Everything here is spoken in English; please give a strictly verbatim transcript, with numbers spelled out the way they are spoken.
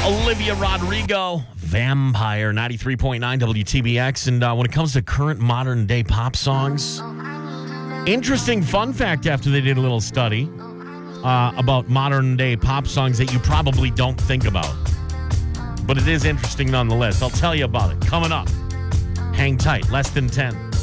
Olivia Rodrigo, Vampire, ninety-three point nine W T B X. And uh, when it comes to current modern day pop songs, interesting fun fact after they did a little study uh, about modern day pop songs that you probably don't think about. But it is interesting nonetheless. I'll tell you about it coming up. Hang tight, less than ten.